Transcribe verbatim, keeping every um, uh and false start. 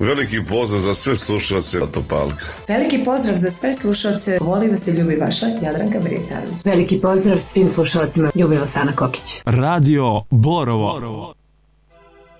Veliki pozdrav za sve slušalce Topalka. Veliki pozdrav za sve slušalce. Voli vas i ljubi vaša Jadranka Brijetović. Veliki pozdrav svim slušalcima. Ljubi vas Ana Kokić. Radio Borovo. Borovo.